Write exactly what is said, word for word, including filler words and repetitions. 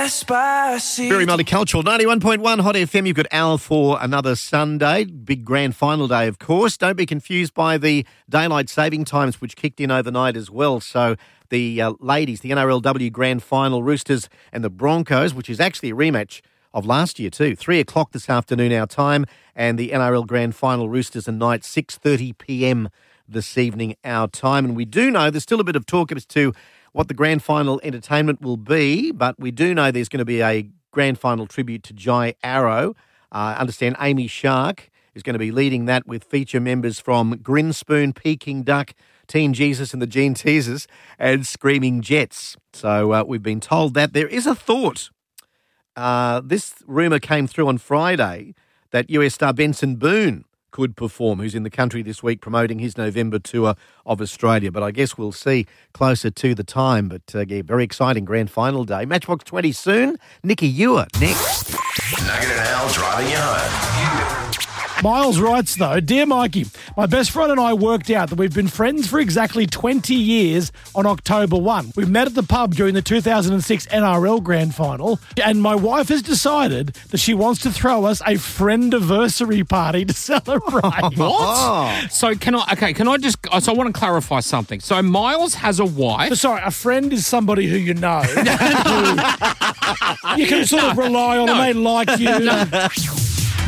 Despacito. Very multicultural. ninety-one point one Hot F M. You've got Al for another Sunday. Big grand final day, of course. Don't be confused by the daylight saving times, which kicked in overnight as well. So the uh, ladies, the N R L W grand final, Roosters and the Broncos, which is actually a rematch of last year too. Three o'clock this afternoon our time, and the N R L grand final, Roosters and Knights, six thirty p.m. this evening our time. And we do know there's still a bit of talk as to what the grand final entertainment will be, but we do know there's going to be a grand final tribute to Jai Arrow. I uh, understand Amy Shark is going to be leading that with feature members from Grinspoon, Peking Duck, Teen Jesus and the Gene Teasers, and Screaming Jets. So uh, we've been told that. There is a thought. Uh, this rumour came through on Friday that U S star Benson Boone could perform, who's in the country this week promoting his November tour of Australia. But I guess we'll see closer to the time. But, uh, yeah, very exciting grand final day. Matchbox twenty soon. Nikki Ewer next. Nugget and Al driving you home. Miles writes, though, Dear Mikey, my best friend and I worked out that we've been friends for exactly twenty years on October first. We met at the pub during the two thousand six N R L Grand Final, and my wife has decided that she wants to throw us a friend-anniversary party to celebrate. What? So can I, okay, can I just, so I want to clarify something. So Miles has a wife. Sorry, a friend is somebody who you know. who you can sort of rely on, No. and they like you.